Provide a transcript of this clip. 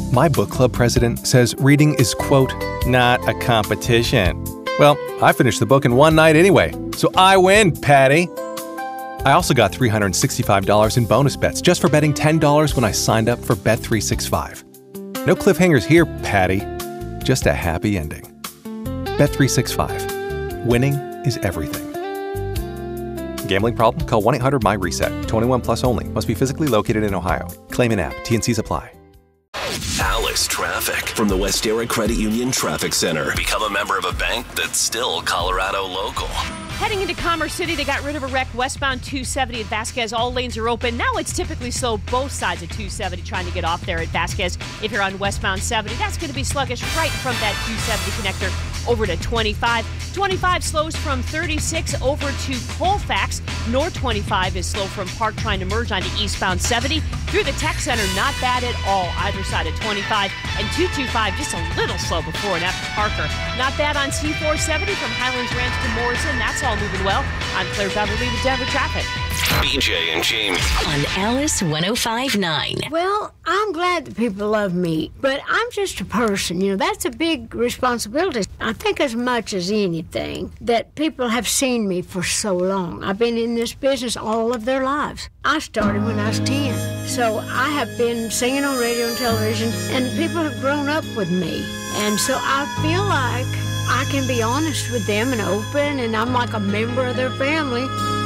My book club president says reading is, quote, not a competition. Well, I finished the book in one night anyway, so I win, Patty. I also got $365 in bonus bets just for betting $10 when I signed up for Bet365. No cliffhangers here, Patty. Just a happy ending. Bet365. Winning is everything. Gambling problem? Call 1-800-MY-RESET. 21 plus only. Must be physically located in Ohio. Claim in app. T&Cs apply. Alice Traffic from the Westera Credit Union Traffic Center. Become a member of a bank that's still Colorado local. Heading into Commerce City, they got rid of a wreck westbound 270 at Vasquez. All lanes are open. Now it's typically slow both sides of 270 trying to get off there at Vasquez. If you're on westbound 70, that's going to be sluggish right from that 270 connector over to 25. 25 slows from 36 over to Colfax. North 25 is slow from Park trying to merge onto eastbound 70. Through the Tech Center, not bad at all either side of 25. And 225 just a little slow before and after Parker. Not bad on C470 from Highlands Ranch to Morrison. That's all moving well. I'm Claire Beverly with Denver Traffic. BJ and Jamie on Alice 105.9. Well, I'm glad that people love me, but I'm just a person. You know, that's a big responsibility. I think as much as anything that people have seen me for so long. I've been in this business all of their lives. I started when I was 10. So I have been singing on radio and television, and people have grown up with me. And so I feel like I can be honest with them and open, and I'm like a member of their family.